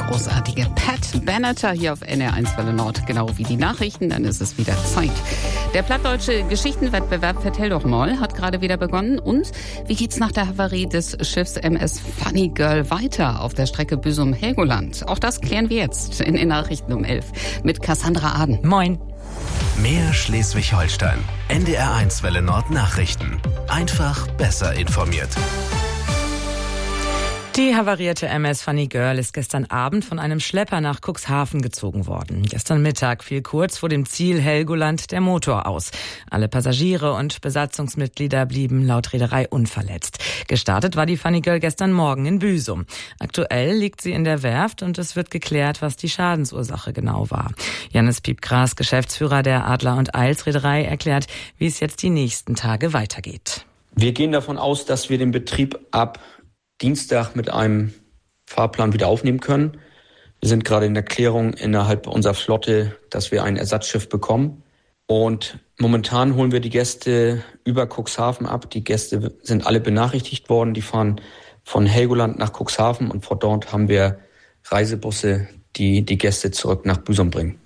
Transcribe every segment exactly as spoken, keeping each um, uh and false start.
großartige Pat Benatar hier auf N R eins Welle Nord, genau wie die Nachrichten, dann ist es wieder Zeit. Der plattdeutsche Geschichtenwettbewerb Vertell doch mal hat gerade wieder begonnen. Und wie geht's nach der Havarie des Schiffs M S Funny Girl weiter auf der Strecke Büsum-Helgoland? Auch das klären wir jetzt in den Nachrichten um elf mit Cassandra Aden. Moin. Mehr Schleswig-Holstein. N D R eins Welle Nord Nachrichten. Einfach besser informiert. Die havarierte M S Funny Girl ist gestern Abend von einem Schlepper nach Cuxhaven gezogen worden. Gestern Mittag fiel kurz vor dem Ziel Helgoland der Motor aus. Alle Passagiere und Besatzungsmitglieder blieben laut Reederei unverletzt. Gestartet war die Funny Girl gestern Morgen in Büsum. Aktuell liegt sie in der Werft und es wird geklärt, was die Schadensursache genau war. Jannis Piepgras, Geschäftsführer der Adler und Eils Reederei, erklärt, wie es jetzt die nächsten Tage weitergeht. Wir gehen davon aus, dass wir den Betrieb ab Dienstag mit einem Fahrplan wieder aufnehmen können. Wir sind gerade in der Klärung innerhalb unserer Flotte, dass wir ein Ersatzschiff bekommen. Und momentan holen wir die Gäste über Cuxhaven ab. Die Gäste sind alle benachrichtigt worden. Die fahren von Helgoland nach Cuxhaven und von dort haben wir Reisebusse, die die Gäste zurück nach Büsum bringen.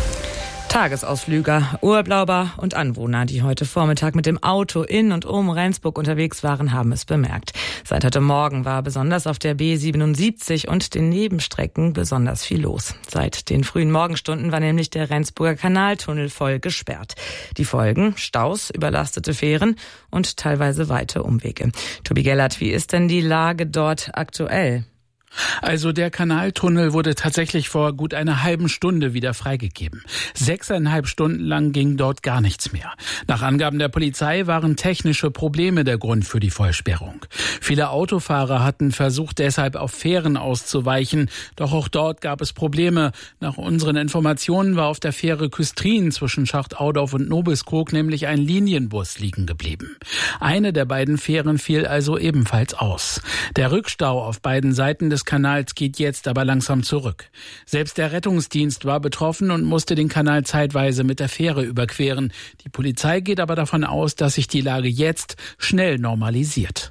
Tagesausflüger, Urlauber und Anwohner, die heute Vormittag mit dem Auto in und um Rendsburg unterwegs waren, haben es bemerkt. Seit heute Morgen war besonders auf der B siebenundsiebzig und den Nebenstrecken besonders viel los. Seit den frühen Morgenstunden war nämlich der Rendsburger Kanaltunnel voll gesperrt. Die Folgen: Staus, überlastete Fähren und teilweise weite Umwege. Tobi Gellert, wie ist denn die Lage dort aktuell? Also der Kanaltunnel wurde tatsächlich vor gut einer halben Stunde wieder freigegeben. Sechseinhalb Stunden lang ging dort gar nichts mehr. Nach Angaben der Polizei waren technische Probleme der Grund für die Vollsperrung. Viele Autofahrer hatten versucht, deshalb auf Fähren auszuweichen. Doch auch dort gab es Probleme. Nach unseren Informationen war auf der Fähre Küstrin zwischen Schacht-Audorf und Nobelskog nämlich ein Linienbus liegen geblieben. Eine der beiden Fähren fiel also ebenfalls aus. Der Rückstau auf beiden Seiten des Kanals geht jetzt aber langsam zurück. Selbst der Rettungsdienst war betroffen und musste den Kanal zeitweise mit der Fähre überqueren. Die Polizei geht aber davon aus, dass sich die Lage jetzt schnell normalisiert.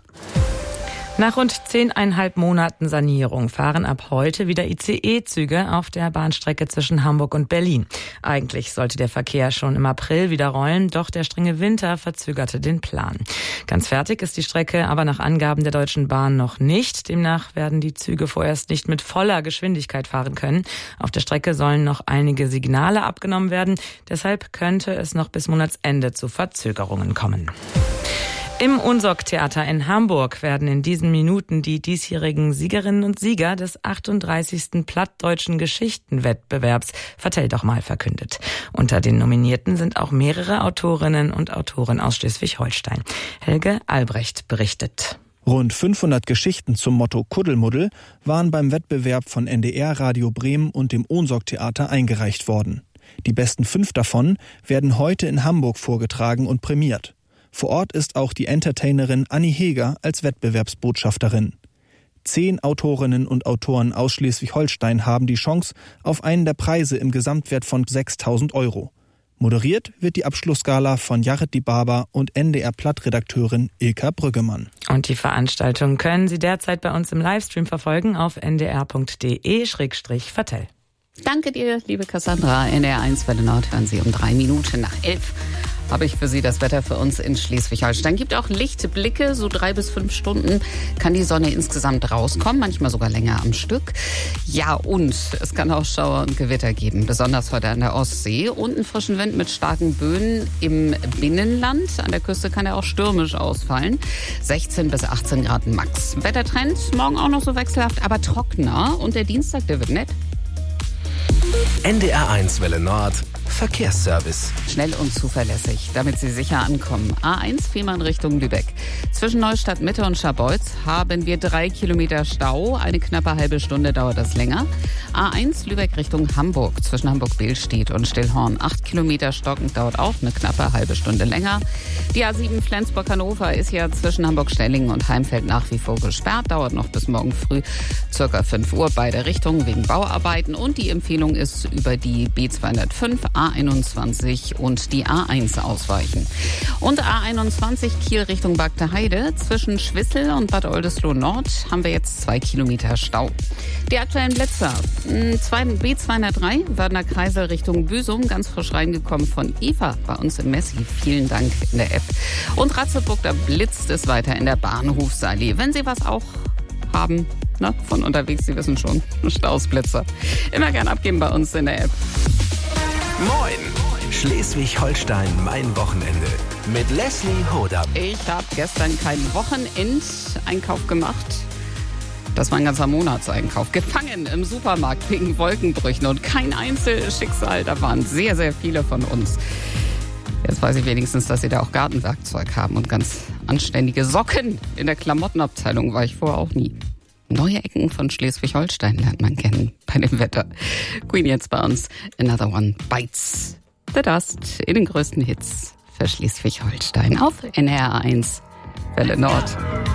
Nach rund zehneinhalb Monaten Sanierung fahren ab heute wieder I C E-Züge auf der Bahnstrecke zwischen Hamburg und Berlin. Eigentlich sollte der Verkehr schon im April wieder rollen, doch der strenge Winter verzögerte den Plan. Ganz fertig ist die Strecke aber nach Angaben der Deutschen Bahn noch nicht. Demnach werden die Züge vorerst nicht mit voller Geschwindigkeit fahren können. Auf der Strecke sollen noch einige Signale abgenommen werden. Deshalb könnte es noch bis Monatsende zu Verzögerungen kommen. Im Unsorg-Theater in Hamburg werden in diesen Minuten die diesjährigen Siegerinnen und Sieger des achtunddreißigsten Plattdeutschen Geschichtenwettbewerbs Vertell doch mal verkündet. Unter den Nominierten sind auch mehrere Autorinnen und Autoren aus Schleswig-Holstein. Helge Albrecht berichtet. Rund fünfhundert Geschichten zum Motto Kuddelmuddel waren beim Wettbewerb von N D R Radio Bremen und dem Unsorg-Theater eingereicht worden. Die besten fünf davon werden heute in Hamburg vorgetragen und prämiert. Vor Ort ist auch die Entertainerin Anni Heger als Wettbewerbsbotschafterin. Zehn Autorinnen und Autoren aus Schleswig-Holstein haben die Chance auf einen der Preise im Gesamtwert von sechstausend Euro. Moderiert wird die Abschlussgala von Jared Dibaba und N D R-Platt-Redakteurin Ilka Brüggemann. Und die Veranstaltung können Sie derzeit bei uns im Livestream verfolgen auf n d r punkt d e slash vertell. Danke dir, liebe Cassandra. N D R eins Welle Nord hören Sie um drei Minuten nach elf. Habe ich für Sie das Wetter für uns in Schleswig-Holstein. Gibt auch Lichtblicke, so drei bis fünf Stunden kann die Sonne insgesamt rauskommen, manchmal sogar länger am Stück. Ja, und es kann auch Schauer und Gewitter geben, besonders heute an der Ostsee und einen frischen Wind mit starken Böen im Binnenland. An der Küste kann er auch stürmisch ausfallen. sechzehn bis achtzehn Grad max. Wettertrend morgen auch noch so wechselhaft, aber trockener. Und der Dienstag, der wird nett. N D R eins Welle Nord Verkehrsservice. Schnell und zuverlässig, damit Sie sicher ankommen. A eins Fehmarn Richtung Lübeck. Zwischen Neustadt Mitte und Scharbeutz haben wir drei Kilometer Stau. Eine knappe halbe Stunde dauert das länger. A eins Lübeck Richtung Hamburg. Zwischen Hamburg-Behlstedt und Stillhorn. Acht Kilometer stockend, dauert auch eine knappe halbe Stunde länger. Die A sieben Flensburg-Hannover ist ja zwischen Hamburg-Stellingen und Heimfeld nach wie vor gesperrt. Dauert noch bis morgen früh circa fünf Uhr beide Richtungen wegen Bauarbeiten. Und die Empfehlung ist über die B zweihundertfünf A A einundzwanzig und die A eins ausweichen. Und A einundzwanzig Kiel Richtung Bagde Heide. Zwischen Schwissel und Bad Oldesloe Nord haben wir jetzt zwei Kilometer Stau. Die aktuellen Blitzer. B zweihundertdrei, Wörner Kreisel Richtung Büsum, ganz frisch reingekommen von Eva bei uns im Messi. Vielen Dank in der App. Und Ratzeburg, da blitzt es weiter in der Bahnhofsallee. Wenn Sie was auch haben, ne, von unterwegs, Sie wissen schon, Stausblitzer. Immer gern abgeben bei uns in der App. Moin! Schleswig-Holstein, mein Wochenende. Mit Leslie Hodam. Ich habe gestern keinen Wochenendeinkauf gemacht. Das war ein ganzer Monatseinkauf. Gefangen im Supermarkt wegen Wolkenbrüchen und kein Einzelschicksal. Da waren sehr, sehr viele von uns. Jetzt weiß ich wenigstens, dass Sie da auch Gartenwerkzeug haben und ganz anständige Socken. In der Klamottenabteilung war ich vorher auch nie. Neue Ecken von Schleswig-Holstein lernt man kennen bei dem Wetter. Queen jetzt bei uns. Another One Bites the Dust in den größten Hits für Schleswig-Holstein auf N R eins Welle Nord.